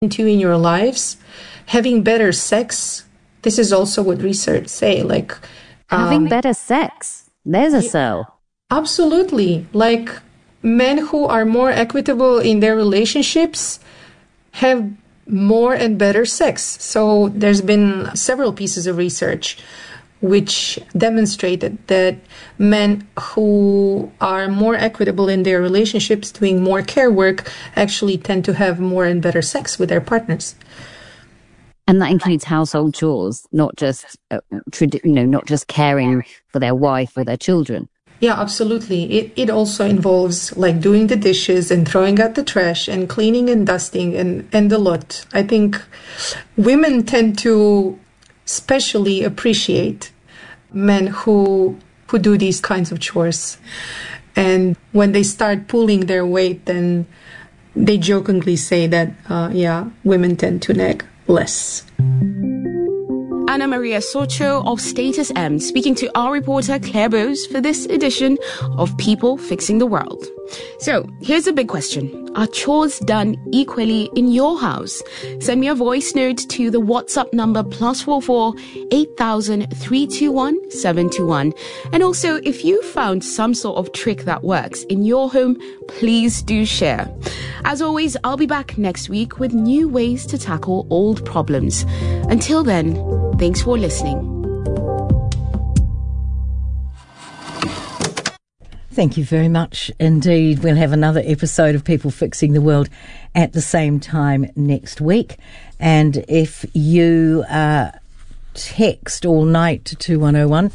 into in your lives, having better sex. This is also what research say, like having better sex. There's a cell. Absolutely. Like men who are more equitable in their relationships have more and better sex. So there's been several pieces of research which demonstrated that men who are more equitable in their relationships, doing more care work, actually tend to have more and better sex with their partners. And that includes household chores, not just not just caring for their wife or their children. Yeah, absolutely. It also involves like doing the dishes and throwing out the trash and cleaning and dusting and a lot. I think women tend to especially appreciate men who do these kinds of chores. And when they start pulling their weight, then they jokingly say that, women tend to nag less. Ana Maria Socho of Status M speaking to our reporter Claire Bose for this edition of People Fixing the World. So, here's a big question. Are chores done equally in your house? Send me a voice note to the WhatsApp number +44 8000 321 721. And also, if you found some sort of trick that works in your home, please do share. As always, I'll be back next week with new ways to tackle old problems. Until then, thanks for listening. Thank you very much indeed. We'll have another episode of People Fixing the World at the same time next week. And if you text all night to 2101,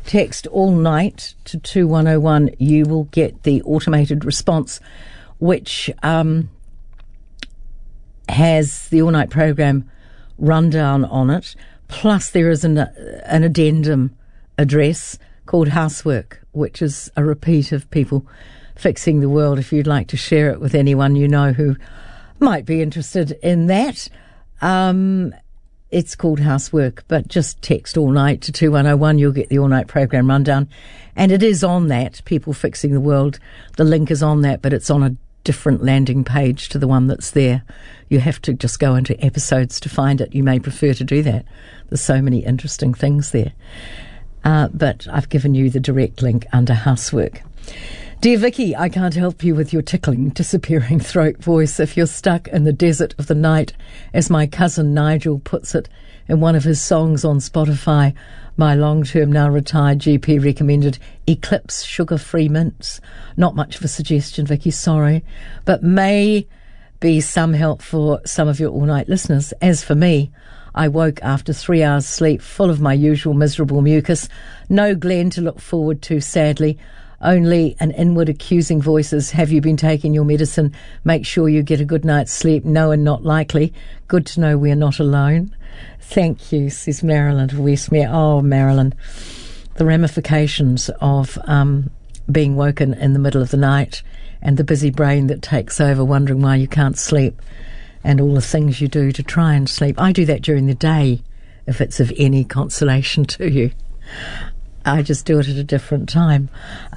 you will get the automated response, which has the all-night program rundown on it. Plus there is an addendum address called Housework, which is a repeat of People Fixing the World, if you'd like to share it with anyone you know who might be interested in that. It's called Housework, but just text all night to 2101, you'll get the all-night program rundown. And it is on that, People Fixing the World. The link is on that, but it's on a different landing page to the one that's there. You have to just go into episodes to find it. You may prefer to do that. There's so many interesting things there. But I've given you the direct link under Housework. Dear Vicky, I can't help you with your tickling, disappearing throat voice if you're stuck in the desert of the night, as my cousin Nigel puts it in one of his songs on Spotify. My long-term, now retired GP recommended Eclipse sugar-free mints. Not much of a suggestion, Vicky, sorry, but may be some help for some of your all-night listeners. As for me, I woke after 3 hours sleep full of my usual miserable mucus. No Glenn to look forward to, sadly. Only an inward accusing voices. Have you been taking your medicine? Make sure you get a good night's sleep. No and not likely. Good to know we're not alone. Thank you, says Marilyn of Westmere. Oh, Marilyn, the ramifications of being woken in the middle of the night and the busy brain that takes over, wondering why you can't sleep, and all the things you do to try and sleep. I do that during the day, if it's of any consolation to you. I just do it at a different time.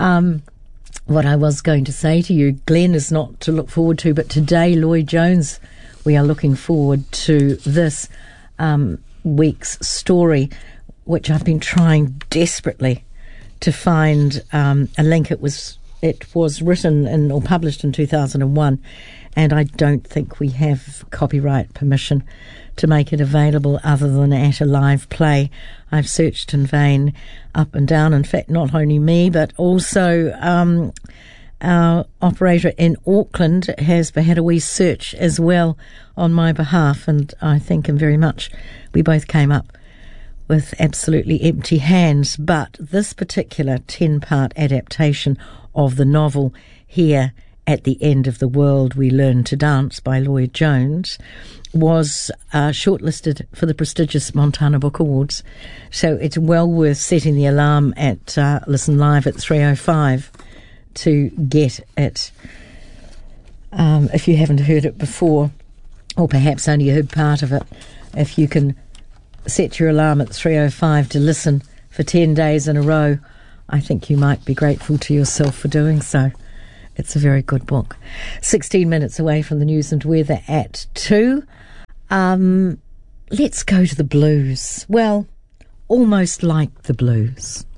What I was going to say to you, Glenn is not to look forward to, but today, Lloyd Jones, we are looking forward to this week's story, which I've been trying desperately to find a link. It was written or published in 2001, and I don't think we have copyright permission to make it available other than at a live play. I've searched in vain up and down. In fact, not only me, but also our operator in Auckland has had a wee search as well on my behalf, and I thank him very much. We both came up with absolutely empty hands, but this particular 10-part adaptation of the novel Here at the End of the World We Learn to Dance by Lloyd Jones was shortlisted for the prestigious Montana Book Awards. So it's well worth setting the alarm at Listen Live at 3:05 to get it. If you haven't heard it before, or perhaps only heard part of it, if you can set your alarm at 3:05 to listen for 10 days in a row, I think you might be grateful to yourself for doing so. It's a very good book. 16 minutes away from the news and weather at 2. Let's go to the blues. Well, almost like the blues.